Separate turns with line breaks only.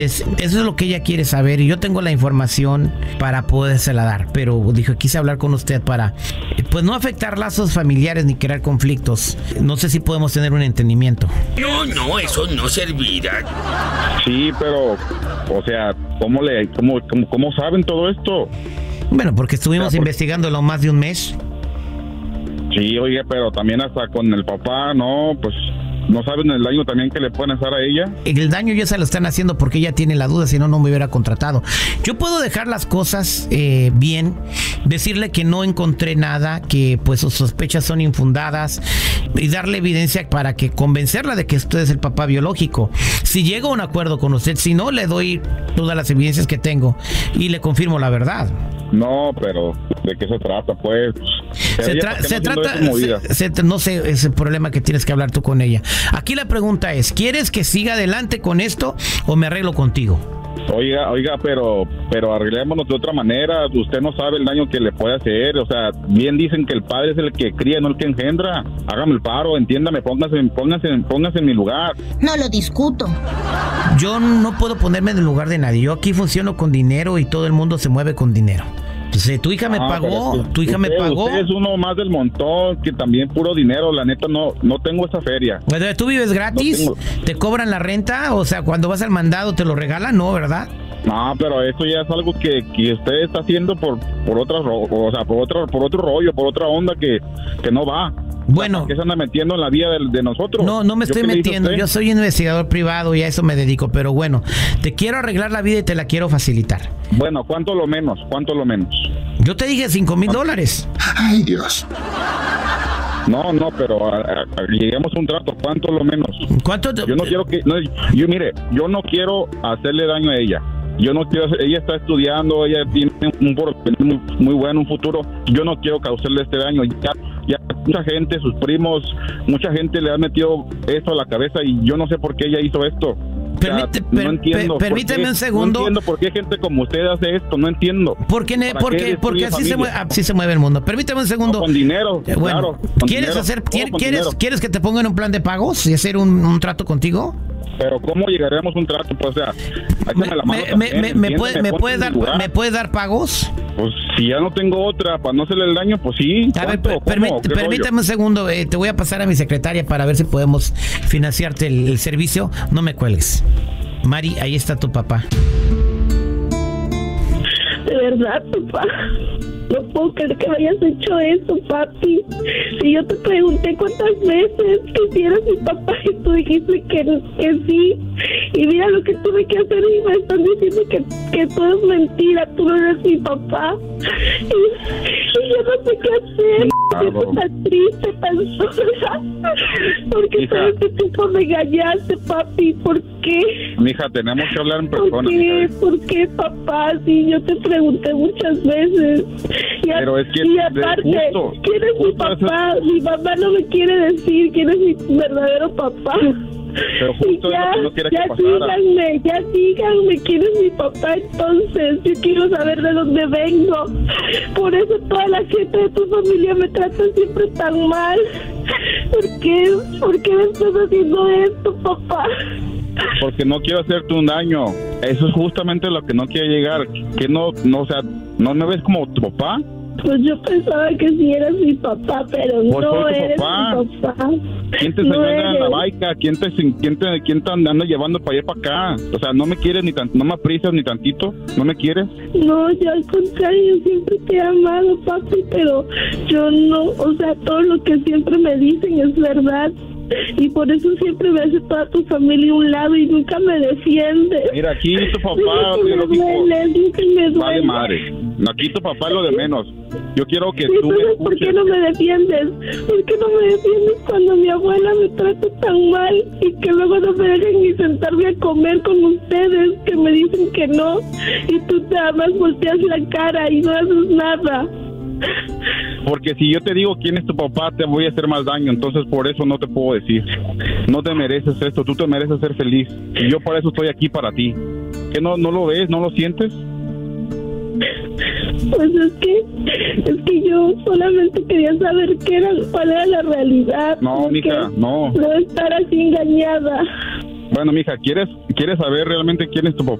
Eso es lo que ella quiere saber y yo tengo la información para podérsela dar, pero dijo, quise hablar con usted para, pues no afectar lazos familiares ni crear conflictos. No sé si podemos tener un entendimiento.
No, eso no servirá.
Sí, pero, o sea, ¿cómo saben todo esto?
Bueno, porque estuvimos investigándolo más de un mes.
Sí, oye, pero también hasta con el papá, no, pues... ¿No saben el daño también que le pueden hacer a ella?
El daño ya se lo están haciendo porque ella tiene la duda, si no, no me hubiera contratado. Yo puedo dejar las cosas bien, decirle que no encontré nada, que pues sus sospechas son infundadas y darle evidencia para que convencerla de que usted es el papá biológico. Si llego a un acuerdo con usted, si no, le doy todas las evidencias que tengo y le confirmo la verdad.
No, pero ¿de qué se trata, pues?
No sé, es el problema que tienes que hablar tú con ella. Aquí la pregunta es, ¿quieres que siga adelante con esto o me arreglo contigo?
Oiga, pero arreglémonos de otra manera. Usted no sabe el daño que le puede hacer. O sea, bien dicen que el padre es el que cría, no el que engendra. Hágame el paro, entiéndame, póngase en mi lugar.
No lo discuto.
Yo no puedo ponerme en el lugar de nadie. Yo aquí funciono con dinero y todo el mundo se mueve con dinero. Entonces, tu hija me pagó,
Usted es uno más del montón, que también puro dinero, la neta no tengo esa feria.
Bueno, ¿tú vives gratis? ¿Te cobran la renta? O sea, cuando vas al mandado te lo regalan, ¿no, verdad?
No, pero eso ya es algo que usted está haciendo por otro rollo, por otra onda que no va.
Bueno,
¿qué se anda metiendo en la vida de nosotros?
No me estoy metiendo, yo soy investigador privado y a eso me dedico, pero bueno, te quiero arreglar la vida y te la quiero facilitar.
Bueno, ¿cuánto lo menos?
Yo te dije $5,000.
Ay, Dios.
No, pero lleguemos a un trato, ¿cuánto lo menos?
¿Cuánto?
Yo no quiero yo no quiero hacerle daño a ella. Yo no quiero, ella está estudiando, ella tiene un porvenir muy bueno, un futuro. Yo no quiero causarle este daño. Ya mucha gente, sus primos, mucha gente le ha metido esto a la cabeza y yo no sé por qué ella hizo esto. No entiendo.
Permíteme un segundo.
No entiendo por qué gente como usted hace esto, no entiendo.
Porque así se mueve el mundo. Permíteme un segundo.
No, con dinero,
bueno,
claro.
¿Quieres que te pongan un plan de pagos y hacer un trato contigo?
Pero ¿cómo llegaremos a un trato? Pues, o sea,
¿Me puedes dar pagos?
Pues si ya no tengo otra para no hacerle el daño, pues sí.
A ver, permítame un segundo, te voy a pasar a mi secretaria para ver si podemos financiarte el servicio. No me cuelgues. Mari, ahí está tu papá.
De verdad, papá. No puedo creer que me hayas hecho eso, papi. Si yo te pregunté cuántas veces que si eras mi papá y tú dijiste que sí. Y mira lo que tuve que hacer y me están diciendo que todo es mentira. Tú no eres mi papá. Y yo no sé qué hacer. Estoy tan triste, tan sola. Porque sabes que tú me engañaste, papi. ¿Por qué?
Mija, tenemos que hablar en persona.
¿Por qué, papá? Sí, yo te pregunté muchas veces.
Pero es que
y aparte, ¿quién es mi papá? Mi mamá no me quiere decir quién es mi verdadero papá.
Pero justo
ya,
no quiere que pasara.
Díganme quién es mi papá entonces. Yo quiero saber de dónde vengo. Por eso toda la gente de tu familia me trata siempre tan mal. ¿Por qué me estás haciendo esto, papá?
Porque no quiero hacerte un daño. Eso es justamente lo que no quiero llegar. Que o sea, ¿no me ves como tu papá?
Pues yo pensaba que sí eras mi papá, pero
pues
no eres mi papá.
¿Quién te enseñó a la baica? ¿Quién te anda llevando para allá para acá? O sea, ¿no me quieres no me aprecias ni tantito? ¿No me quieres?
No, yo al contrario, siempre te he amado, papi, pero yo no, o sea, todo lo que siempre me dicen es verdad. Y por eso siempre me hace toda tu familia a un lado y nunca me defiende.
Mira, aquí tu papá vale madre. Aquí tu papá es lo de menos. Yo quiero que tú me escuches.
¿Por qué no me defiendes? ¿Por qué no me defiendes cuando mi abuela me trata tan mal y que luego no me dejan ni sentarme a comer con ustedes, que me dicen que no, y tú nada más volteas la cara y no haces nada?
Porque si yo te digo quién es tu papá, te voy a hacer más daño. Entonces por eso no te puedo decir. No te mereces esto, tú te mereces ser feliz. Y yo por eso estoy aquí para ti. ¿Que no lo ves, no lo sientes?
Pues es que yo solamente quería saber cuál era la realidad.
No, mija, no.
No estar así engañada.
Bueno, mija, ¿quieres ¿Quieres saber realmente quién es tu papá?